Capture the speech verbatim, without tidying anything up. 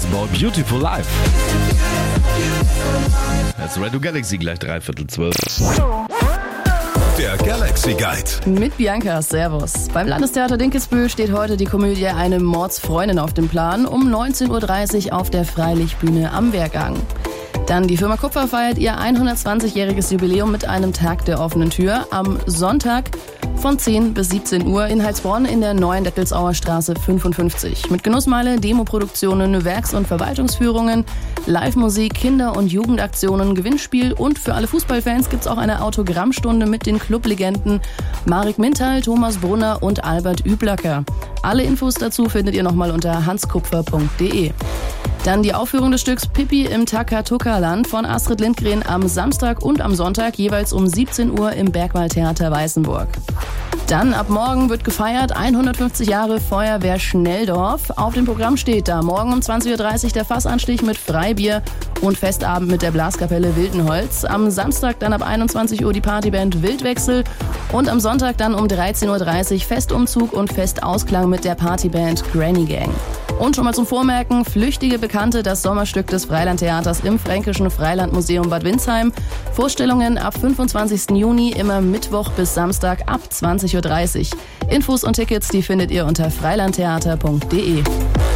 Herzbau Beautiful Life. Jetzt Radio Galaxy gleich dreiviertel zwölf. Der Galaxy Guide. Mit Bianca, servus. Beim Landestheater Dinkelsbühl steht heute die Komödie Eine Mordsfreundin auf dem Plan um neunzehn Uhr dreißig auf der Freilichtbühne am Wehrgang. Dann die Firma Kupfer feiert ihr hundertzwanzigjähriges Jubiläum mit einem Tag der offenen Tür am Sonntag von zehn bis siebzehn Uhr in Heilsbronn in der neuen Dettelsauer Straße fünfundfünfzig. Mit Genussmeile, Demoproduktionen, Werks- und Verwaltungsführungen, Live-Musik, Kinder- und Jugendaktionen, Gewinnspiel und für alle Fußballfans gibt's auch eine Autogrammstunde mit den Clublegenden Marek Mintal, Thomas Brunner und Albert Üblacker. Alle Infos dazu findet ihr nochmal unter hanskupfer punkt de. Dann die Aufführung des Stücks Pippi im Takatuka-Land von Astrid Lindgren am Samstag und am Sonntag jeweils um siebzehn Uhr im Bergwaldtheater Weißenburg. Dann ab morgen wird gefeiert, hundertfünfzig Jahre Feuerwehr Schnelldorf. Auf dem Programm steht da morgen um zwanzig Uhr dreißig der Fassanstich mit Freibier und Festabend mit der Blaskapelle Wildenholz. Am Samstag dann ab einundzwanzig Uhr die Partyband Wildwechsel und am Sonntag dann um dreizehn Uhr dreißig Festumzug und Festausklang mit der Partyband Granny Gang. Und schon mal zum Vormerken, Flüchtige Bekannte, das Sommerstück des Freilandtheaters im Fränkischen Freilandmuseum Bad Windsheim. Vorstellungen ab fünfundzwanzigsten Juni, immer Mittwoch bis Samstag ab zwanzig Uhr dreißig. Infos und Tickets, die findet ihr unter freilandtheater punkt de.